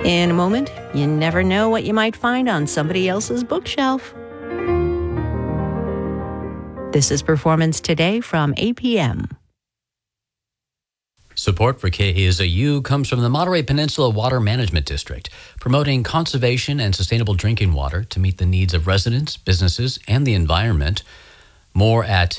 In a moment, you never know what you might find on somebody else's bookshelf. This is Performance Today from APM. Support for KAZU comes from the Monterey Peninsula Water Management District, promoting conservation and sustainable drinking water to meet the needs of residents, businesses, and the environment. More at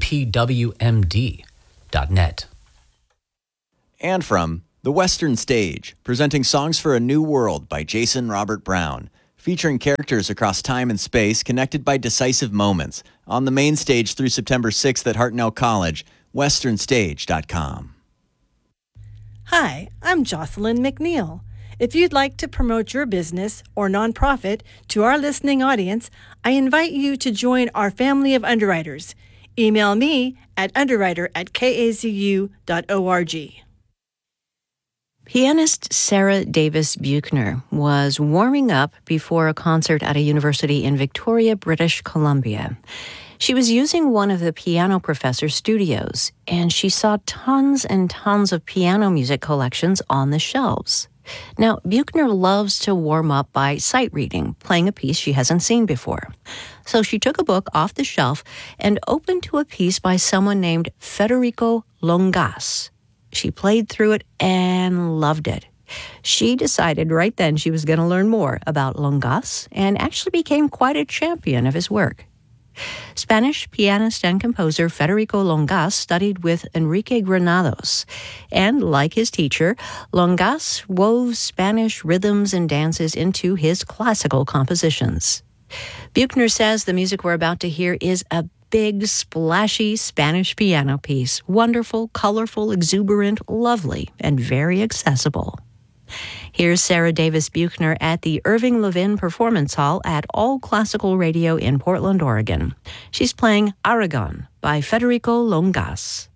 mpwmd.net. And from The Western Stage, presenting Songs for a New World by Jason Robert Brown, featuring characters across time and space connected by decisive moments. On the main stage through September 6th at Hartnell College, westernstage.com. Hi, I'm Jocelyn McNeil. If you'd like to promote your business or nonprofit to our listening audience, I invite you to join our family of underwriters. Email me at underwriter@kazu.org. Pianist Sarah Davis Buechner was warming up before a concert at a university in Victoria, British Columbia. She was using one of the piano professor's studios, and she saw tons and tons of piano music collections on the shelves. Now, Buechner loves to warm up by sight reading, playing a piece she hasn't seen before. So she took a book off the shelf and opened to a piece by someone named Federico Longas. She played through it and loved it. She decided right then she was going to learn more about Longas and actually became quite a champion of his work. Spanish pianist and composer Federico Longas studied with Enrique Granados, and like his teacher, Longas wove Spanish rhythms and dances into his classical compositions. Buechner says the music we're about to hear is a big, splashy Spanish piano piece. Wonderful, colorful, exuberant, lovely, and very accessible. Here's Sarah Davis Buechner at the Irving Levin Performance Hall at All Classical Radio in Portland, Oregon. She's playing Aragon by Federico Longas.